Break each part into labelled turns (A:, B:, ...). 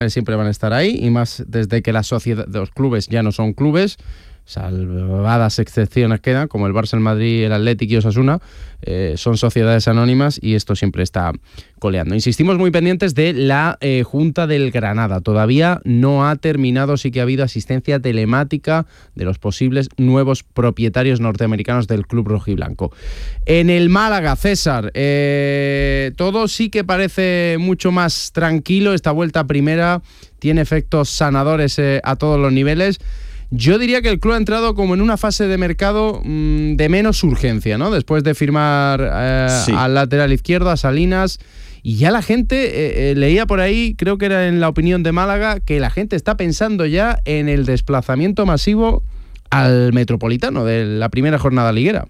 A: siempre van a estar ahí, y más desde que los clubes ya no son clubes, salvadas excepciones quedan, como el Barça, el Madrid, el Athletic y Osasuna, son sociedades anónimas, y esto siempre está coleando. Insistimos muy pendientes de la Junta del Granada. Todavía no ha terminado, sí que ha habido asistencia telemática de los posibles nuevos propietarios norteamericanos del club rojiblanco. En el Málaga, César, todo sí que parece mucho más tranquilo. Esta vuelta primera tiene efectos sanadores a todos los niveles. Yo diría que el club ha entrado como en una fase de mercado de menos urgencia, ¿no? Después de firmar al lateral izquierdo, a Salinas, y ya la gente, leía por ahí, creo que era en La Opinión de Málaga, que la gente está pensando ya en el desplazamiento masivo al Metropolitano de la primera jornada liguera.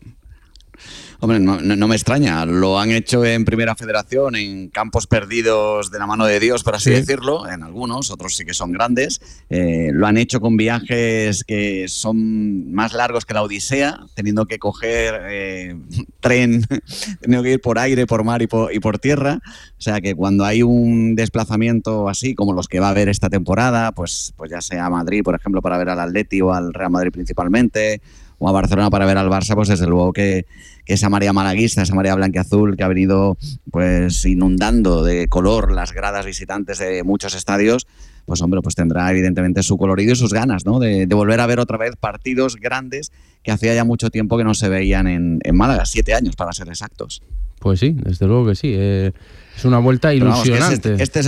B: Hombre, no me extraña. Lo han hecho en Primera Federación, en campos perdidos de la mano de Dios, por así decirlo, en algunos, otros sí que son grandes. Lo han hecho con viajes que son más largos que la Odisea, teniendo que coger tren, teniendo que ir por aire, por mar y por tierra. O sea que cuando hay un desplazamiento así, como los que va a haber esta temporada, pues ya sea a Madrid, por ejemplo, para ver al Atleti o al Real Madrid principalmente, o a Barcelona para ver al Barça, pues desde luego que esa marea malaguista, esa marea blanquiazul que ha venido pues inundando de color las gradas visitantes de muchos estadios, pues hombre, pues tendrá evidentemente su colorido y sus ganas, ¿no? De volver a ver otra vez partidos grandes que hacía ya mucho tiempo que no se veían en Málaga, 7 años para ser exactos.
A: Pues sí, desde luego que sí. Es una vuelta ilusionante.
B: Vamos, este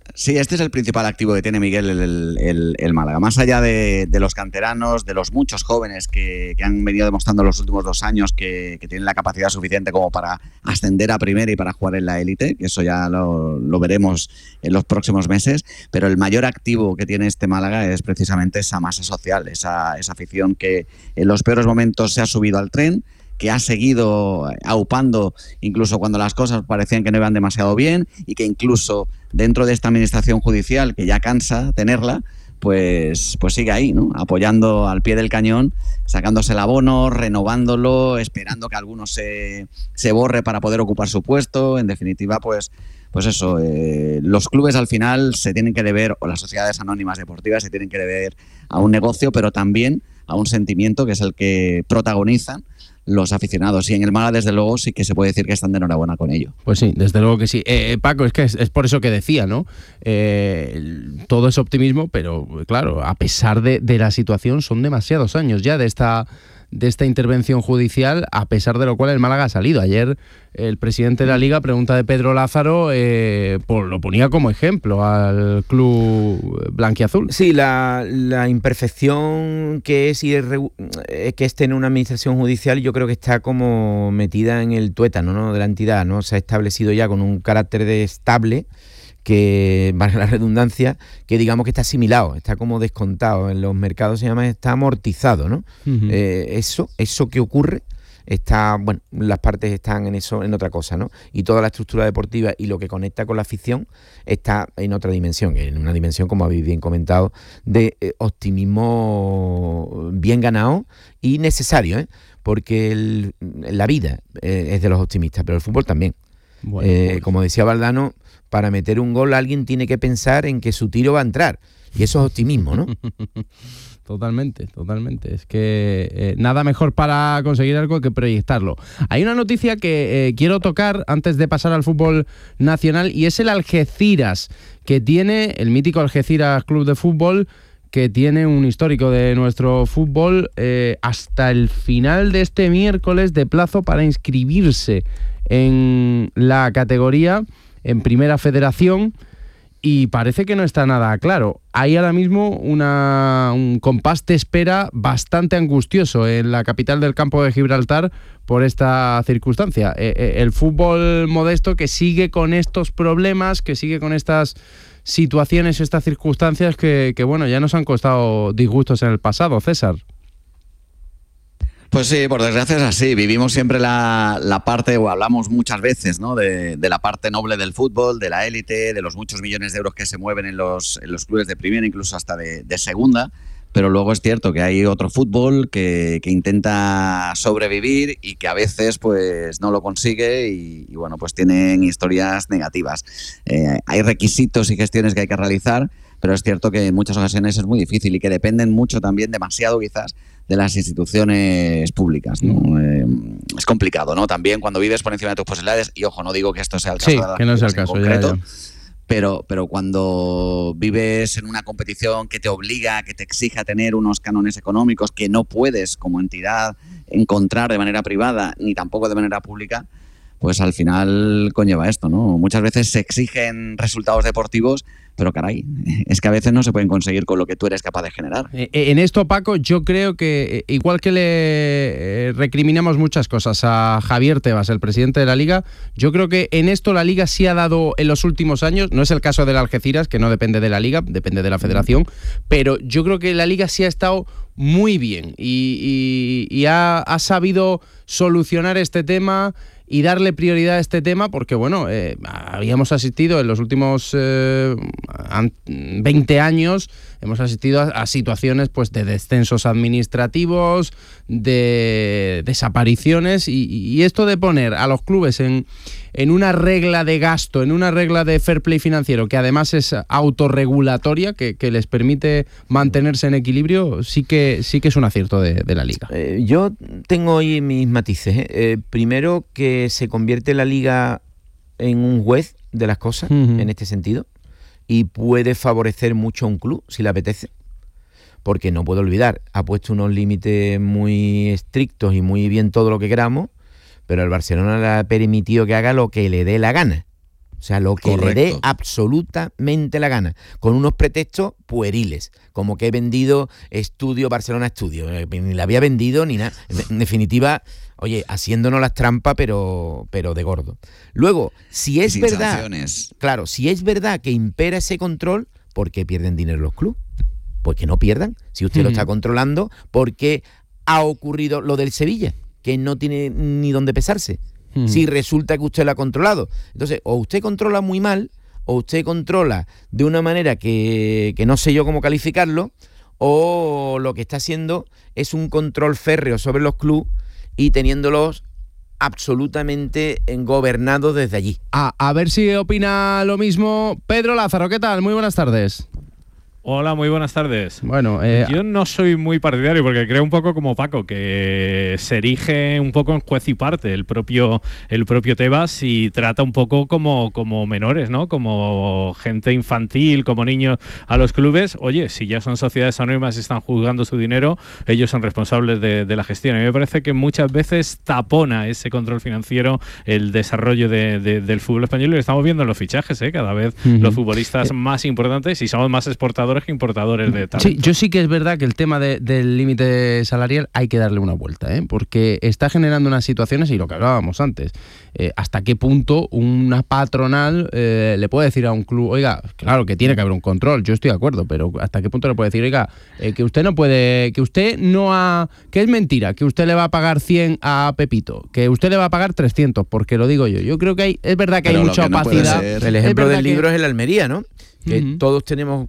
B: es el principal activo que tiene Miguel el Málaga. Más allá de los canteranos, de los muchos jóvenes que han venido demostrando los últimos 2 años que tienen la capacidad suficiente como para ascender a primera y para jugar en la élite, que eso ya lo veremos en los próximos meses, pero el mayor activo que tiene este Málaga es precisamente esa masa social, esa afición que en los peores momentos se ha subido al tren, que ha seguido aupando incluso cuando las cosas parecían que no iban demasiado bien, y que incluso dentro de esta administración judicial, que ya cansa tenerla, pues sigue ahí, ¿no? Apoyando al pie del cañón, sacándose el abono, renovándolo, esperando que alguno se borre para poder ocupar su puesto. En definitiva, pues eso, los clubes al final se tienen que deber, o las sociedades anónimas deportivas se tienen que deber a un negocio, pero también a un sentimiento que es el que protagonizan los aficionados, y en el Málaga desde luego sí que se puede decir que están de enhorabuena con ello.
A: Pues sí, desde luego que sí. Paco, es que es por eso que decía, ¿no? Todo es optimismo, pero claro, a pesar de la situación, son demasiados años ya de esta intervención judicial, a pesar de lo cual el Málaga ha salido. Ayer el presidente de la Liga, pregunta de Pedro Lázaro, lo ponía como ejemplo al club blanquiazul.
C: Sí, la imperfección que es que esté en una administración judicial, yo creo que está como metida en el tuétano, ¿no?, de la entidad, ¿no? Se ha establecido ya con un carácter de estable, que, valga la redundancia, que digamos que está asimilado, está como descontado. En los mercados se llama, está amortizado, ¿no? Uh-huh. Eso que ocurre está, bueno, las partes están en otra cosa, ¿no? Y toda la estructura deportiva y lo que conecta con la afición está en otra dimensión, en una dimensión, como habéis bien comentado, de optimismo bien ganado y necesario, porque la vida es de los optimistas, pero el fútbol también. Bueno, pues, como decía Valdano, para meter un gol alguien tiene que pensar en que su tiro va a entrar, y eso es optimismo, ¿no?
A: Totalmente. Es que nada mejor para conseguir algo que proyectarlo. Hay una noticia que quiero tocar antes de pasar al fútbol nacional, y es el Algeciras, que tiene el mítico Algeciras Club de Fútbol, que tiene un histórico de nuestro fútbol, hasta el final de este miércoles de plazo para inscribirse en la categoría en Primera Federación, y parece que no está nada claro. Hay ahora mismo un compás de espera bastante angustioso en la capital del Campo de Gibraltar por esta circunstancia. El fútbol modesto, que sigue con estos problemas, que sigue con estas situaciones, estas circunstancias que bueno, ya nos han costado disgustos en el pasado, César.
B: Pues sí, por desgracia es así. Vivimos siempre la parte, o hablamos muchas veces, ¿no?, de la parte noble del fútbol, de la élite, de los muchos millones de euros que se mueven en los clubes de primera, incluso hasta de segunda. Pero luego es cierto que hay otro fútbol que intenta sobrevivir y que a veces pues no lo consigue, y bueno, pues tienen historias negativas. Hay requisitos y gestiones que hay que realizar pero es cierto que en muchas ocasiones es muy difícil y que dependen mucho también, demasiado quizás, de las instituciones públicas, ¿no? Es complicado, ¿no? También cuando vives por encima de tus posibilidades, y ojo, no digo que esto sea el caso
A: sí,
B: de las
A: que no es el
B: en
A: caso,
B: concreto,
A: ya.
B: Pero cuando vives en una competición que te obliga, que te exige a tener unos cánones económicos que no puedes como entidad encontrar de manera privada ni tampoco de manera pública, pues al final conlleva esto, ¿no? Muchas veces se exigen resultados deportivos, pero caray, es que a veces no se pueden conseguir con lo que tú eres capaz de generar.
A: En esto, Paco, yo creo que igual que le recriminamos muchas cosas a Javier Tebas, el presidente de la Liga, yo creo que en esto la Liga sí ha dado en los últimos años, no es el caso del Algeciras, que no depende de la Liga, depende de la Federación, pero yo creo que la Liga sí ha estado muy bien y ha sabido solucionar este tema y darle prioridad a este tema porque, bueno, habíamos asistido en los últimos 20 años, hemos asistido a situaciones pues de descensos administrativos, de desapariciones y esto de poner a los clubes en una regla de gasto, en una regla de fair play financiero que además es autorregulatoria, que les permite mantenerse en equilibrio, sí que es un acierto de la Liga.
C: Yo tengo hoy mis matices. Primero, que se convierte la Liga en un juez de las cosas, en este sentido, y puede favorecer mucho a un club, si le apetece, porque no puedo olvidar, ha puesto unos límites muy estrictos y muy bien todo lo que queramos, pero el Barcelona le ha permitido que haga lo que le dé la gana. O sea, lo que le dé absolutamente la gana, con unos pretextos pueriles, como que he vendido Barcelona Estudio, ni la había vendido ni nada. En definitiva, oye, haciéndonos las trampas, pero de gordo. Luego, si es verdad, sanciones. Claro, si es verdad que impera ese control, ¿por qué pierden dinero los clubes? Pues que no pierdan. Si usted lo está controlando, ¿por qué ha ocurrido lo del Sevilla? Que no tiene ni dónde pesarse. Si resulta que usted lo ha controlado. Entonces, o usted controla muy mal, o usted controla de una manera que no sé yo cómo calificarlo, o lo que está haciendo es un control férreo sobre los clubes y teniéndolos absolutamente gobernados desde allí.
A: A ver si opina lo mismo Pedro Lázaro. ¿Qué tal? Muy buenas tardes.
D: Hola, muy buenas tardes.
A: Bueno,
D: yo no soy muy partidario porque creo un poco como Paco, que se erige un poco en juez y parte el propio Tebas y trata un poco como menores, ¿no? Como gente infantil, como niños a los clubes. Oye, si ya son sociedades anónimas y están juzgando su dinero, ellos son responsables de la gestión. A mí me parece que muchas veces tapona ese control financiero el desarrollo del fútbol español y lo estamos viendo en los fichajes, cada vez los futbolistas más importantes y somos más exportadores que importadores de talento.
A: Sí, yo sí que es verdad que el tema del límite salarial hay que darle una vuelta, porque está generando unas situaciones, y lo que hablábamos antes, hasta qué punto una patronal le puede decir a un club, oiga, claro que tiene que haber un control, yo estoy de acuerdo, pero hasta qué punto le puede decir, oiga, que usted no puede, que usted no ha, que es mentira, que usted le va a pagar 100 a Pepito, que usted le va a pagar 300, porque lo digo yo. Yo creo que es verdad que pero hay mucha opacidad.
C: El ejemplo del libro es el Almería, ¿no? Que todos tenemos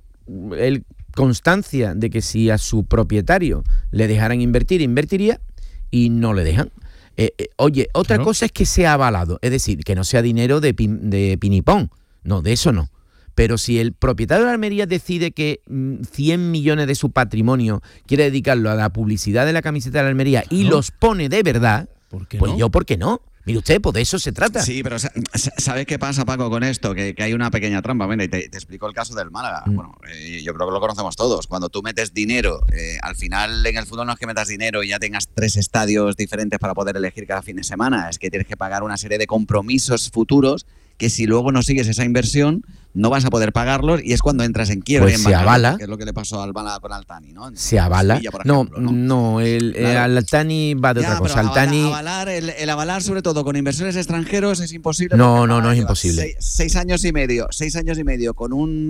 C: constancia de que si a su propietario le dejaran invertir, invertiría, y no le dejan. Oye, otra cosa es que sea avalado, es decir, que no sea dinero de pinipón, no, de eso no. Pero si el propietario de Almería decide que 100 millones de su patrimonio quiere dedicarlo a la publicidad de la camiseta de la Almería y los pone de verdad, ¿por qué no? Mire usted, pues de eso se trata.
B: Sí, pero ¿sabes qué pasa, Paco, con esto? Que hay una pequeña trampa. Mira, y te explico el caso del Málaga. Bueno, yo creo que lo conocemos todos. Cuando tú metes dinero, al final en el fútbol no es que metas dinero y ya tengas 3 estadios diferentes para poder elegir cada fin de semana. Es que tienes que pagar una serie de compromisos futuros que si luego no sigues esa inversión no vas a poder pagarlos y es cuando entras en quiebre.
C: Pues se avala.
B: Que es lo que le pasó al Málaga con Altani, ¿no?
C: Se avala.
B: Sevilla, por ejemplo,
C: no, el Altani va de otra cosa. Altani...
B: El avalar, sobre todo con inversores extranjeros, es imposible.
C: No es imposible.
B: 6 años y medio con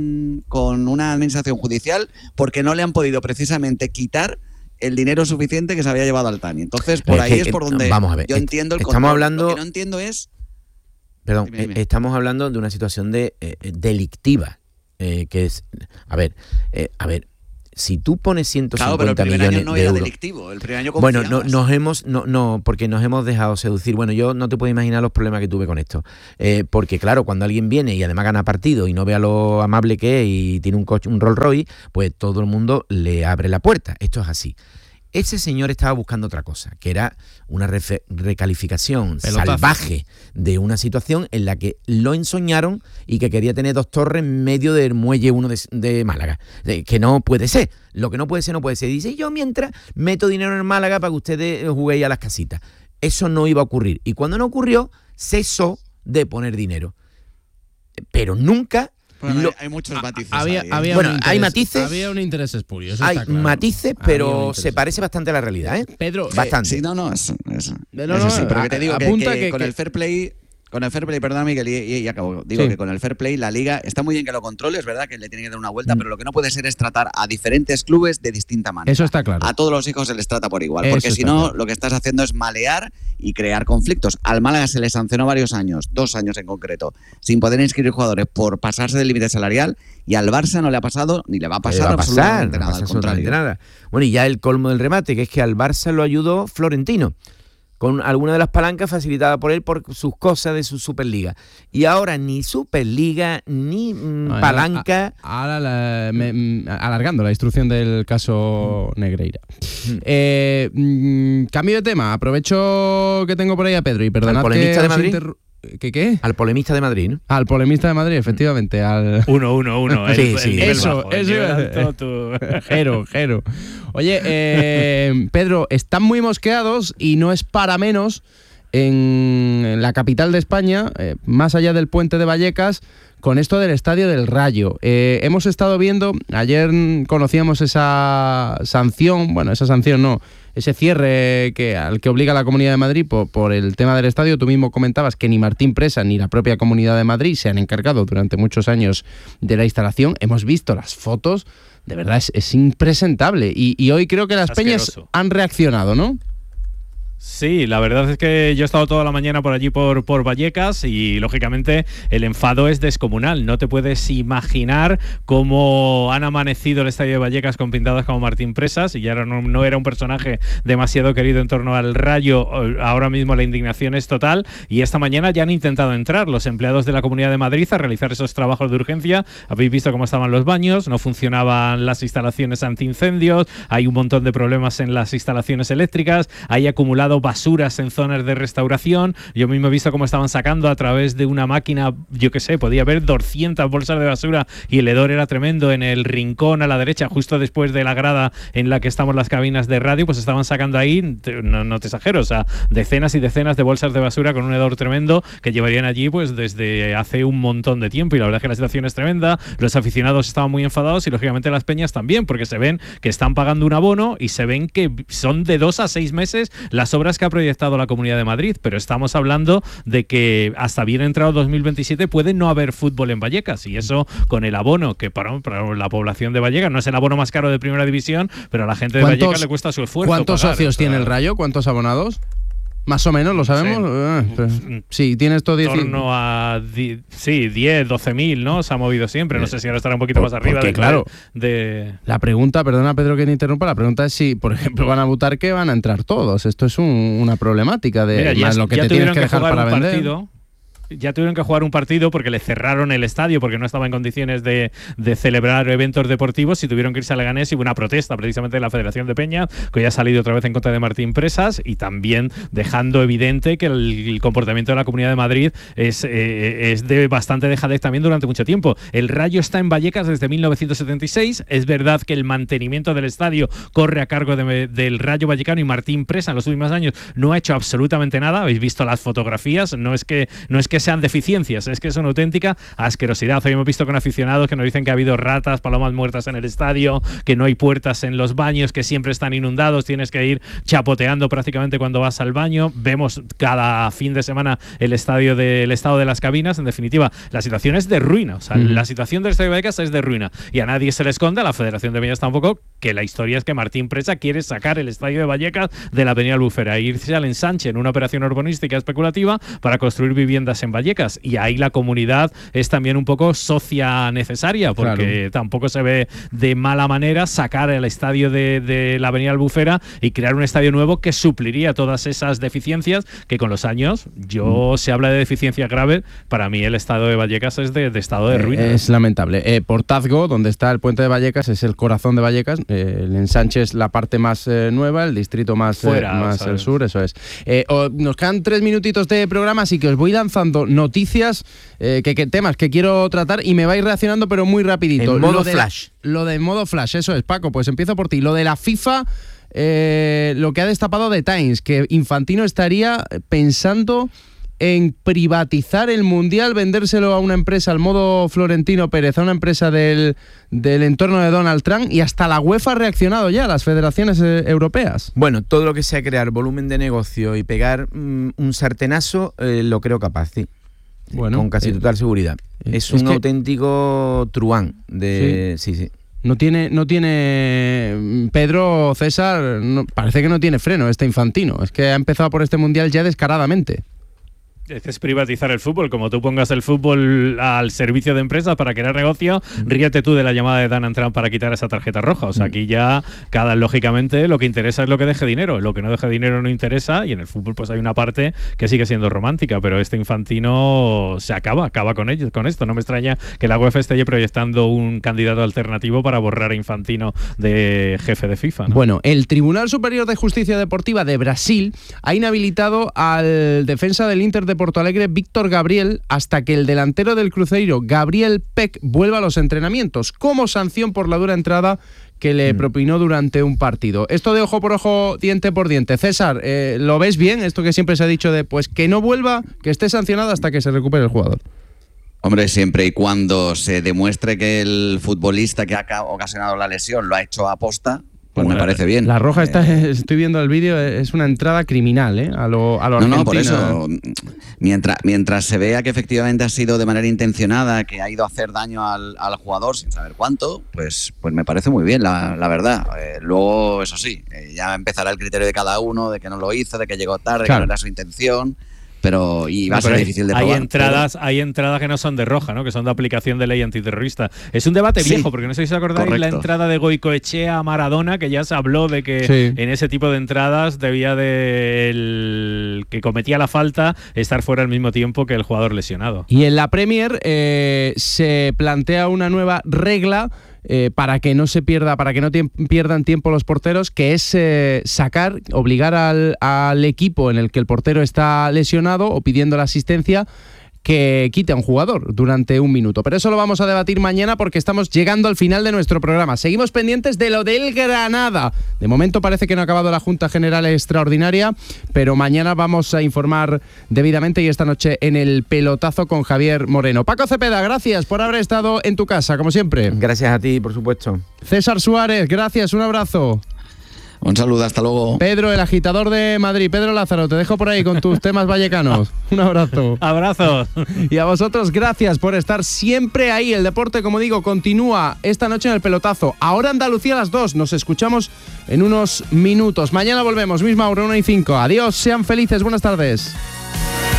B: una administración judicial porque no le han podido precisamente quitar el dinero suficiente que se había llevado Altani. Entonces, por ahí es por donde
C: vamos a ver,
B: yo entiendo el
C: control.
B: Estamos
C: hablando...
B: Lo que no entiendo es...
C: Perdón, estamos hablando de una situación delictiva, que es, a ver, si tú pones 150
B: claro, pero el primer
C: millones
B: año no
C: de
B: era
C: euros,
B: delictivo, el primer año
C: bueno,
B: confiabas.
C: porque nos hemos dejado seducir. Bueno, yo no te puedo imaginar los problemas que tuve con esto. Porque claro, cuando alguien viene y además gana partido y no vea lo amable que es y tiene un coche, un Rolls Royce, pues todo el mundo le abre la puerta. Esto es así. Ese señor estaba buscando otra cosa, que era una recalificación salvaje de una situación en la que lo ensoñaron y que quería tener 2 torres en medio del muelle 1 de Málaga. Que no puede ser. Lo que no puede ser, no puede ser. Dice, yo mientras meto dinero en Málaga para que ustedes juguéis a las casitas. Eso no iba a ocurrir. Y cuando no ocurrió, cesó de poner dinero. Pero nunca...
B: Bueno, hay muchos matices.
C: Hay matices.
A: Había un interés espurio.
C: Hay matices, pero se parece bastante a la realidad, ¿eh?
A: Pedro,
C: bastante.
B: Sí, eso sí, pero que te digo que con el fair play... Con el fair play, perdón, Miguel, y acabo. Digo que con el fair play la Liga está muy bien que lo controle, es verdad que le tiene que dar una vuelta, pero lo que no puede ser es tratar a diferentes clubes de distinta manera.
A: Eso está claro.
B: A todos los hijos se les trata por igual, porque si no, lo que estás haciendo es malear y crear conflictos. Al Málaga se le sancionó varios años, 2 años en concreto, sin poder inscribir jugadores por pasarse del límite salarial, y al Barça no le ha pasado ni le va a pasar absolutamente nada, al contrario.
C: Bueno, y ya el colmo del remate, que es que al Barça lo ayudó Florentino, con alguna de las palancas facilitadas por él por sus cosas de su Superliga. Y ahora ni Superliga, ni palanca...
A: Ahora alargando la instrucción del caso Negreira. Cambio de tema. Aprovecho que tengo por ahí a Pedro y perdonad
C: ¿Al polemista de Madrid?
A: ¿Qué?
C: Al polemista de Madrid, ¿no?
A: Al polemista de Madrid, efectivamente.
D: Uno.
C: Sí.
A: Eso. Jero. Oye, Pedro, están muy mosqueados y no es para menos en la capital de España, más allá del puente de Vallecas, con esto del Estadio del Rayo. Hemos estado viendo, ayer conocíamos esa sanción, ese cierre al que obliga a la Comunidad de Madrid por el tema del estadio. Tú mismo comentabas que ni Martín Presa ni la propia Comunidad de Madrid se han encargado durante muchos años de la instalación. Hemos visto las fotos, de verdad es impresentable. Y hoy creo que las peñas han reaccionado, ¿no?
D: Sí, la verdad es que yo he estado toda la mañana por allí por Vallecas y lógicamente el enfado es descomunal. No te puedes imaginar cómo han amanecido el estadio de Vallecas con pintadas como Martín Presas, y ya no era un personaje demasiado querido en torno al Rayo. Ahora mismo la indignación es total, y esta mañana ya han intentado entrar los empleados de la Comunidad de Madrid a realizar esos trabajos de urgencia. Habéis visto cómo estaban los baños, no funcionaban las instalaciones antiincendios, hay un montón de problemas en las instalaciones eléctricas, hay acumulado basuras en zonas de restauración. Yo mismo he visto cómo estaban sacando a través de una máquina, yo qué sé, podía haber 200 bolsas de basura y el hedor era tremendo. En el rincón a la derecha, justo después de la grada en la que estamos las cabinas de radio, pues estaban sacando ahí, no te exagero, o sea, decenas y decenas de bolsas de basura con un hedor tremendo que llevarían allí pues desde hace un montón de tiempo, y la verdad es que la situación es tremenda. Los aficionados estaban muy enfadados y lógicamente las peñas también, porque se ven que están pagando un abono y se ven que son de 2 a 6 meses las obras que ha proyectado la Comunidad de Madrid, pero estamos hablando de que hasta bien entrado 2027 puede no haber fútbol en Vallecas, y eso con el abono, que para la población de Vallecas no es el abono más caro de Primera División, pero a la gente de Vallecas le cuesta su esfuerzo.
A: ¿Cuántos socios tiene el Rayo? ¿Cuántos abonados? Más o menos, ¿lo sabemos? Sí, tiene esto 10.
D: En torno a 10, 12.000, ¿no? Se ha movido siempre. No sé si ahora estará un poquito más arriba.
A: Porque, claro, la pregunta, perdona Pedro que te interrumpa, la pregunta es si, por ejemplo, van a votar que van a entrar todos. Esto es una problemática de
D: Mira,
A: más lo que te tienes que dejar para vender.
D: Partido. Ya tuvieron que jugar un partido porque le cerraron el estadio porque no estaba en condiciones de celebrar eventos deportivos, y tuvieron que irse a Leganés, y hubo una protesta precisamente de la Federación de Peña, que ya ha salido otra vez en contra de Martín Presas, y también dejando evidente que el comportamiento de la Comunidad de Madrid es de bastante dejadez también durante mucho tiempo. El Rayo está en Vallecas desde 1976. Es verdad que el mantenimiento del estadio corre a cargo del Rayo Vallecano, y Martín Presa en los últimos años no ha hecho absolutamente nada. Habéis visto las fotografías, no es que sean deficiencias, es que es una auténtica asquerosidad. Hoy hemos visto con aficionados que nos dicen que ha habido ratas, palomas muertas en el estadio, que no hay puertas en los baños, que siempre están inundados, tienes que ir chapoteando prácticamente cuando vas al baño. Vemos cada fin de semana el estado de las cabinas. En definitiva, la situación es de ruina. O sea, la situación del Estadio de Vallecas es de ruina, y a nadie se le esconde, a la Federación de Peñas tampoco, que la historia es que Martín Presa quiere sacar el Estadio de Vallecas de la Avenida Albufera e irse al ensanche en una operación urbanística especulativa para construir viviendas en Vallecas, y ahí la comunidad es también un poco socia necesaria, porque tampoco se ve de mala manera sacar el estadio de la Avenida Albufera y crear un estadio nuevo que supliría todas esas deficiencias que con los años, se habla de deficiencias graves, para mí el estado de Vallecas es de estado de ruina.
A: Es lamentable. Portazgo, donde está el puente de Vallecas, es el corazón de Vallecas, el ensanche es la parte más nueva, el distrito más el sur, eso es. Nos quedan 3 minutitos de programa, así que os voy lanzando noticias, temas que quiero tratar y me vais reaccionando, pero muy rapidito.
C: En modo flash.
A: Lo de modo flash, eso es, Paco, pues empiezo por ti. Lo de la FIFA, lo que ha destapado The Times, que Infantino estaría pensando en privatizar el Mundial, vendérselo a una empresa al modo Florentino Pérez, a una empresa del entorno de Donald Trump, y hasta la UEFA ha reaccionado ya, las federaciones europeas.
C: Bueno, todo lo que sea crear volumen de negocio y pegar un sartenazo, lo creo capaz, sí. Bueno, con casi total seguridad. Es un auténtico truán de... Sí.
A: No tiene Pedro César, parece que no tiene freno este Infantino. Es que ha empezado por este Mundial ya descaradamente.
D: Es privatizar el fútbol. Como tú pongas el fútbol al servicio de empresas para crear negocio, ríete tú de la llamada de Donald Trump para quitar esa tarjeta roja. O sea, aquí ya lógicamente lo que interesa es lo que deje dinero. Lo que no deje dinero no interesa, y en el fútbol pues hay una parte que sigue siendo romántica, pero este Infantino se acaba con esto. No me extraña que la UEFA esté proyectando un candidato alternativo para borrar a Infantino de jefe de FIFA, ¿no?
A: Bueno, el Tribunal Superior de Justicia Deportiva de Brasil ha inhabilitado al defensa del Inter de Porto Alegre, Víctor Gabriel, hasta que el delantero del Cruzeiro, Gabriel Peck, vuelva a los entrenamientos, como sanción por la dura entrada que le propinó durante un partido. Esto de ojo por ojo, diente por diente. César, ¿lo ves bien? Esto que siempre se ha dicho de pues que no vuelva, que esté sancionado hasta que se recupere el jugador.
B: Hombre, siempre y cuando se demuestre que el futbolista que ha ocasionado la lesión lo ha hecho a posta, pues me parece bien.
A: La roja estoy viendo el vídeo, es una entrada criminal, a lo Argentina.
B: No, por eso, mientras se vea que efectivamente ha sido de manera intencionada, que ha ido a hacer daño al jugador sin saber cuánto, pues me parece muy bien, la verdad. Luego, eso sí, ya empezará el criterio de cada uno, de que no lo hizo, de que llegó tarde, claro, que no era su intención. Pero va a ser difícil de probar.
D: Hay entradas que no son de roja, ¿no? Que son de aplicación de ley antiterrorista. Es un debate viejo, porque no sé si os acordáis, correcto, la entrada de Goicoechea a Maradona, que ya se habló de que en ese tipo de entradas debía el que cometía la falta estar fuera al mismo tiempo que el jugador lesionado.
A: Y en la Premier se plantea una nueva regla para que no pierdan tiempo los porteros, que es obligar al equipo en el que el portero está lesionado o pidiendo la asistencia que quite a un jugador durante un minuto. Pero eso lo vamos a debatir mañana, porque estamos llegando al final de nuestro programa. Seguimos pendientes de lo del Granada. De momento parece que no ha acabado la Junta General Extraordinaria, pero mañana vamos a informar debidamente, y esta noche en el pelotazo con Javier Moreno. Paco Cepeda, gracias por haber estado en tu casa, como siempre.
C: Gracias a ti, por supuesto.
A: César Suárez, gracias, un abrazo.
B: Un saludo, hasta luego.
A: Pedro, el agitador de Madrid. Pedro Lázaro, te dejo por ahí con tus temas vallecanos. Un abrazo.
D: Abrazo.
A: Y a vosotros, gracias por estar siempre ahí. El deporte, como digo, continúa esta noche en el pelotazo. Ahora Andalucía a las 2. Nos escuchamos en unos minutos. Mañana volvemos, misma hora, 1:05. Adiós, sean felices, buenas tardes.